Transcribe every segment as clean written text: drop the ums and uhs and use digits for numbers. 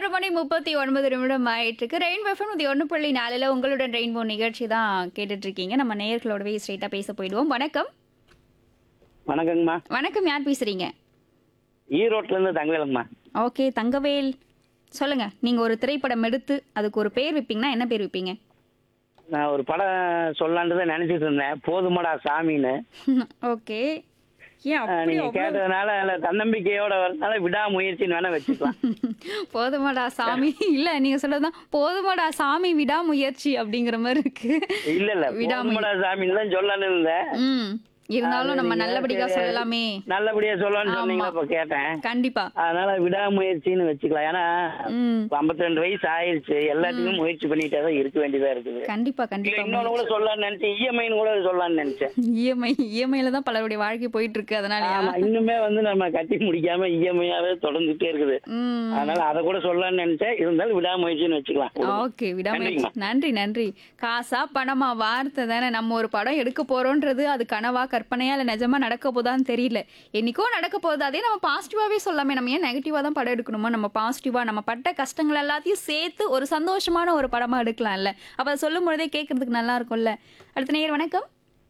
11:39 ஆயிட்டிருக்கு. Rainbow FM 101.4ல உங்களுடன் rainbow நிகழ்ச்சி தான் கேட்டுட்டு இருக்கீங்க. நம்ம நேயர்களோடவே ஸ்ட்ரெயிட்டா பேச போயிடுவோம். வணக்கம். வணக்கங்கம்மா. வணக்கம். யார் பேசுறீங்க? ஈரோட்ல இருந்து தங்கவேலம்மா. ஓகே தங்கவேல். சொல்லுங்க. நீங்க ஒரு திரைப்படம் எடுத்து அதுக்கு ஒரு பேர் வைப்பீங்கன்னா என்ன பேர் வைப்பீங்க? நான் ஒரு படம் சொல்லலான்ட்டு தான் நினைச்சிட்டு இருந்தேன். போதுமடா சாமின்னு. ஓகே. ஏன் அப்படி நீங்க அவ்வளவு கேட்டதுனால அதுல தன்னம்பிக்கையோட வரதுனால விடாமுயற்சின்னு வேணா வச்சுக்கலாம். போதுமாடா சாமி இல்ல நீங்க சொல்றதுதான் போதுமாடா சாமி விடாமுயற்சி அப்படிங்கிற மாதிரி இருக்கு. இல்ல இல்ல விடாமுயற்சி. போதுமடா சாமின்னு தான் சொல்லலான்னு இருந்தேன். ம் இருந்தாலும் நம்ம நீங்க நல்லபடியா சரி, சொல்லலாமே. நல்லபடியா சொல்லலாம்னு ஆமா. சொன்னீங்களா இப்ப கேட்டேன். கண்டிப்பா. அதனால விடாமுயற்சின்னு வச்சுக்கலாம். ஏன்னா ம் 52 வயசு ஆயிருச்சு. எல்லாத்துக்கும் முயற்சி பண்ணிட்டே தான் இருக்க வேண்டியதா இருக்குது. கண்டிப்பா இல்ல கண்டிப்பா. இன்னொன்னு கூட சொல்லலாம்னு நினைச்சேன். இஎம்ஐன்னு கூட சொல்லலாம்னு நினைச்சேன். இஎம்ஐல தான் பலருடைய வாழ்க்கை போயிட்டு இருக்கு அதனாலயா? ஆமா இன்னுமே நம்ம கட்டி முடிக்காம இஎம்ஐயாவே தொடர்ந்துட்டே இருக்குது. ம் அதனால அதை கூட சொல்லலாம்னு நினைச்சேன். இருந்தாலும் விடாமுயற்சின்னு வச்சுக்கலாம். ஓகே விடாமுயற்சி. நன்றிங்கம்மா. நன்றி நன்றி. காசா பணமா வார்த்தை தானே. நம்ம ஒரு படம் எடுக்க போறோன்றது அது கனவா கற்பனையா இல்ல நிஜமா நடக்க போதான்னு தெரியல. என்னைக்கோ நடக்க போகுது. அதே நம்ம பாசிட்டிவாவே சொல்லாமே. நம்ம ஏன் நெகட்டிவா தான் படம் எடுக்கணுமா? நம்ம பாசிட்டிவா நம்ம பட்ட கஷ்டங்கள் எல்லாத்தையும் சேர்த்து ஒரு சந்தோஷமான ஒரு படமா எடுக்கலாம்ல. அப்ப அதை சொல்லும் பொழுதே கேட்கறதுக்கு நல்லா இருக்கும்ல. அடுத்த நேயர் வணக்கம்.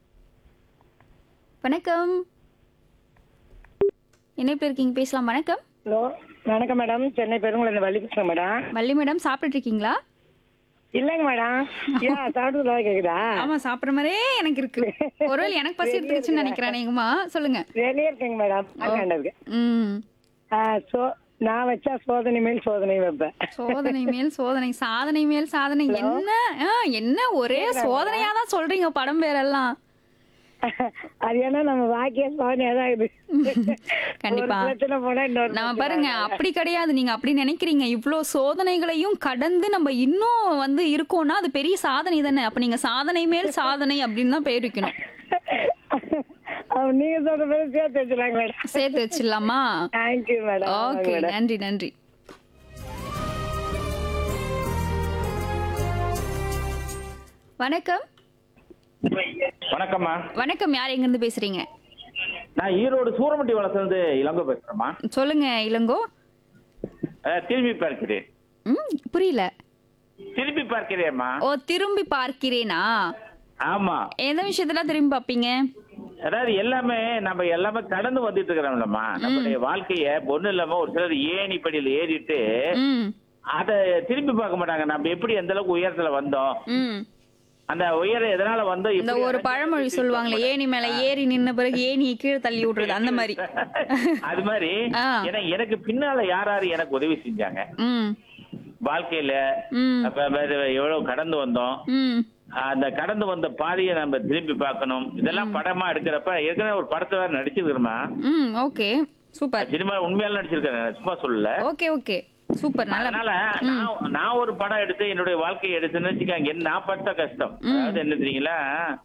வணக்கம். இணைப்பில் இருக்கீங்க பேசலாம். வணக்கம். ஹலோ வணக்கம் மேடம். சென்னை பெருங்குளம் வள்ளி பேசுறேன் மேடம். வள்ளி மேடம் சாப்பிட்டுட்டு இருக்கீங்களா? இல்லைங்க மேடம். ஏன் சாப்பிட்டு கேக்குதா? ஆமா சாப்பிடுற மாதிரியே எனக்கு இருக்கு. ஒருவேளை எனக்கு பசி எடுத்துருச்சுன்னு நினைக்கிறேன். நீங்கம்மா சொல்லுங்க. வெளியே இருக்கேங்க மேடம். இருக்கு. ம் நான் வச்சா சோதனை மேல் சோதனை வைப்பேன். சோதனை மேல் சோதனை சாதனை மேல் சாதனை என்ன என்ன ஒரே சோதனையா தான் சொல்றீங்க படம் பேரெல்லாம். அது ஏன்னா நம்ம வாக்கிய சோதனையா தான் இது. கண்டிப்பா. ஒரு பிரச்சனை போனா இன்னொரு நம்ம பிரச்சனை பாருங்க வரும். அப்படி கிடையாது. நீங்க அப்படி நினைக்கிறீங்க. இவ்ளோ சோதனைகளையும் கடந்து நம்ம இன்னும் இருக்கோம்னா அது பெரிய சாதனை தானே. அப்ப நீங்க சாதனை மேல் சாதனை அப்படின்னு தான் பேர் வைக்கணும். நீங்க சொல்ற பேர் சேர்த்து வச்சுலாங்க மேடம். சேர்த்து வச்சிடலாமா? Thank you madam. ஓகே நன்றி நன்றி. வணக்கம். வணக்கம்மா. வணக்கம். யார் எங்க இருந்து பேசுறீங்க? நான் ஈரோடு சூரமட்டி வளர்ந்து இளங்கோ பேசுறேம்மா. சொல்லுங்க இளங்கோ. திரும்பி பார்க்கிறேன். புரியல. திரும்பி பார்க்கிறேம்மா. ஓ திரும்பி பார்க்கிறேனா? ஆமா. எந்த விஷயத்துல திரும்பி பாப்பீங்க? அதாவது நம்ம எல்லாமே கடந்து வந்துட்டு இருக்கிறோம்லம்மா. நம்மளுடைய வாழ்க்கைய ஒண்ணு இல்லாம ஒரு சிலர் ஏணிப்படியில் ஏறிட்டு ம் அத திரும்பி பார்க்க மாட்டாங்க. நம்ம எப்படி எந்த அளவுக்கு உயரத்துல வந்தோம், ம் அந்த உயரம் எதனால வந்தோம், இந்த எப்படி ஒரு அடைஞ்சோம் பழமொழி திரும்பி சொல்லுவாங்களே, பார்க்க ஏணி மேல ஏறி நின்ன பிறகு ஏணியை கீழே தள்ளி விடுறது அந்த மாதிரி. அது மாதிரி ஆ. ஏன்னா எனக்கு பின்னால யாரு எனக்கு உதவி செஞ்சாங்க ம் வாழ்க்கையில. ம் அப்ப எவ்வளவு கடந்து வந்தோம், ம் அந்த கடந்து வந்த பாதையை நம்ம திரும்பி பார்க்கணும். இதெல்லாம் படமா எடுக்கிறப்ப ஏற்கனவே ஒரு படத்தை வேற நடிச்சிருக்கிறோமா. ம் ஓகே சூப்பர். சினிமா உண்மையால நடிச்சிருக்கேன், சும்மா சொல்லல. Okay okay super. நல்ல அதனால நான் ஒரு படம் எடுத்து என்னுடைய வாழ்க்கையை எடுத்துன்னு வச்சுக்காங்க. நான் பட்ட கஷ்டம் அதாவது என்ன தெரியுங்களா,